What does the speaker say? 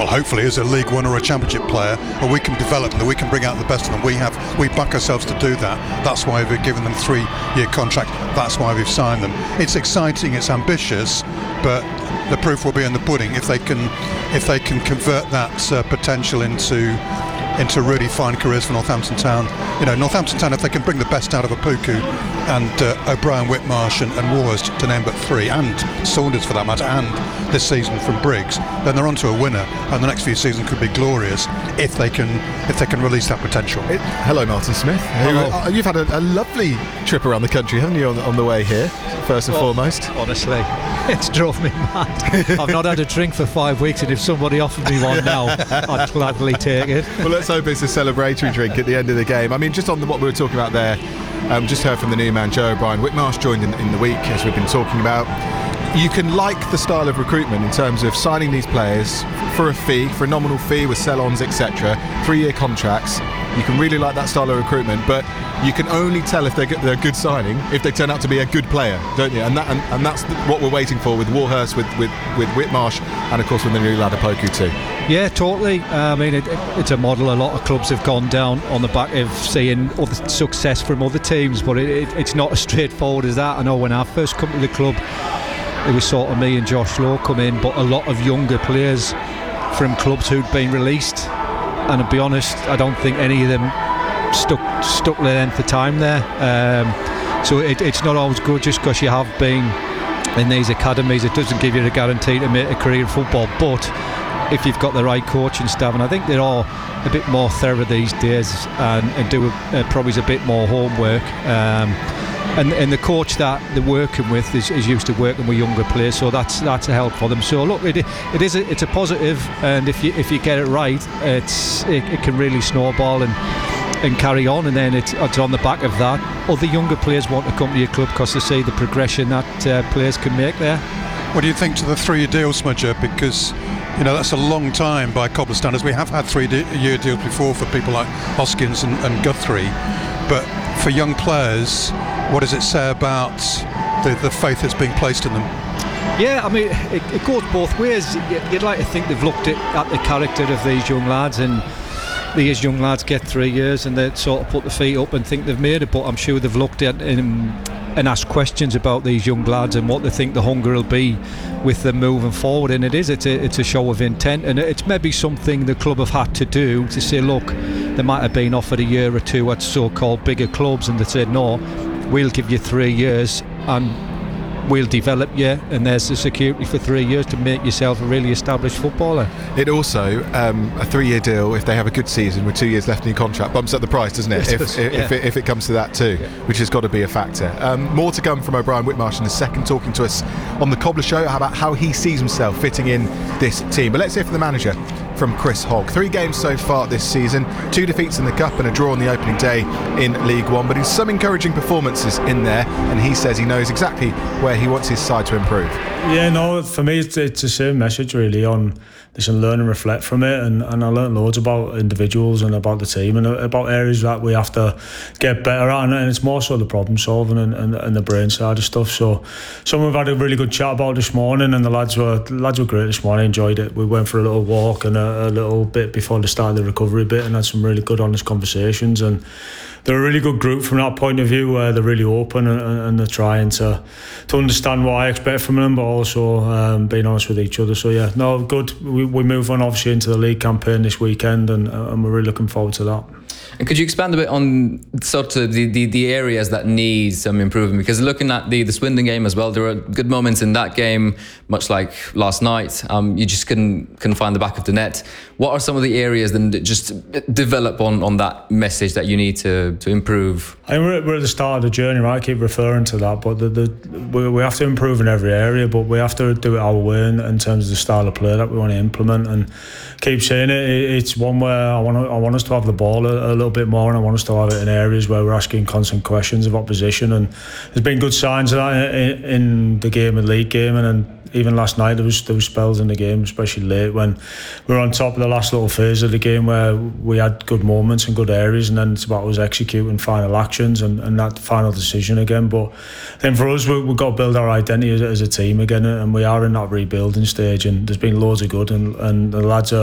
well, hopefully as a League One or a Championship player, or we can develop them, we can bring out the best of them. We back ourselves to do that. That's why we've given them 3-year contract. That's why we've signed them. It's exciting, it's ambitious, but the proof will be in the pudding if they can convert that potential into really fine careers for Northampton Town. Northampton Town, if they can bring the best out of Opoku and O'Brien, Whitmarsh and Warhurst, to name but 3, and Saunders for that matter, and this season from Briggs, then they're on to a winner, and the next few seasons could be glorious if they can release that potential. Hello, Martin Smith. Hello. You've had a lovely trip around the country, haven't you, on the way here, first and foremost? Honestly, it's drove me mad. I've not had a drink for 5 weeks, and if somebody offered me one now, I'd gladly take it. Well, let's hope it's a celebratory drink at the end of the game. I mean, just on what we were talking about there, just heard from the new man, Joe O'Brien. Whitmarsh joined in the week, as we've been talking about. You can like the style of recruitment in terms of signing these players for a nominal fee with sell-ons, etc. 3-year contracts. You can really like that style of recruitment, but you can only tell if they're a good signing if they turn out to be a good player, don't you? And that's what we're waiting for with Warhurst, with Whitmarsh, and of course with the new lad Opoku too. Yeah, totally. I mean, it's a model a lot of clubs have gone down on the back of seeing other success from other teams, but it's not as straightforward as that. I know when I first come to the club, it was sort of me and Josh Lowe come in, but a lot of younger players from clubs who'd been released, and to be honest, I don't think any of them stuck the length of time there. So it's not always good just because you have been in these academies. It doesn't give you a guarantee to make a career in football, but if you've got the right coaching staff, and I think they're all a bit more thorough these days and do probably a bit more homework. And the coach that they're working with is used to working with younger players, so that's a help for them. So look, it's a positive, and if you get it right, it can really snowball and carry on, and then it's on the back of that. Other younger players want to come to your club because they see the progression that players can make there. What do you think to the 3-year deal, Smudger? Because that's a long time by Cobblers standards. We have had 3-year deals before for people like Hoskins and Guthrie, but for young players, what does it say about the faith that's being placed in them? Yeah, I mean, it goes both ways. You'd like to think they've looked at the character of these young lads, and these young lads get 3 years and they sort of put their feet up and think they've made it, but I'm sure they've looked at and asked questions about these young lads and what they think the hunger will be with them moving forward. And it's a show of intent, and it's maybe something the club have had to do to say, look, they might have been offered a year or two at so-called bigger clubs, and they said, no, we'll give you 3 years and we'll develop you, and there's the security for 3 years to make yourself a really established footballer. It also, a 3-year deal, if they have a good season with 2 years left in your contract, bumps up the price, doesn't it? If it comes to that too, which has got to be a factor. More to come from O'Brien Whitmarsh in a second, talking to us on the Cobbler Show about how he sees himself fitting in this team. But let's hear from the manager, from Chris Hogg. 3 games so far this season, 2 defeats in the Cup and a draw on the opening day in League One, but in some encouraging performances in there, and he says he knows exactly where he wants his side to improve. Yeah, no, for me it's the same message really on listen, learn and reflect from it, and I learned loads about individuals and about the team and about areas that we have to get better at, and it's more so the problem solving and the brain side of stuff. So we've had a really good chat about this morning, and the lads were great this morning. I enjoyed it. We went for a little walk and a little bit before the start of the recovery bit, and had some really good honest conversations, and they're a really good group from that point of view, where they're really open and they're trying to understand what I expect from them, but also being honest with each other. So yeah, no, good. We move on obviously into the league campaign this weekend, and we're really looking forward to that. And could you expand a bit on sort of the areas that need some improvement? Because looking at the Swindon game as well, there were good moments in that game, much like last night. You just couldn't find the back of the net. What are some of the areas that just develop on that message that you need to improve? I mean, we're at the start of the journey, right? I keep referring to that, but we have to improve in every area, but we have to do it our way in terms of the style of play that we want to implement. And keep saying it's one where I want us to have the ball a little bit more, and I want us to have it in areas where we're asking constant questions of opposition. And there's been good signs of that in the game, the league game, and even last night there was spells in the game, especially late, when we were on top of the last little phase of the game where we had good moments and good areas, and then it's about us executing final actions and that final decision again. But then for us, we've got to build our identity as a team again, and we are in that rebuilding stage, and there's been loads of good, and the lads are